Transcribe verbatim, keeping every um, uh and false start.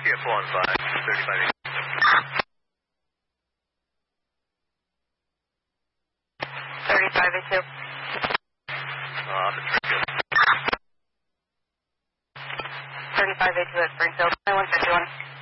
Kia four one five, thirty-five eighty. thirty-five eighty-two. Uh, I'm in Springfield. thirty-five eighty-two at Springfield. one fifty-one.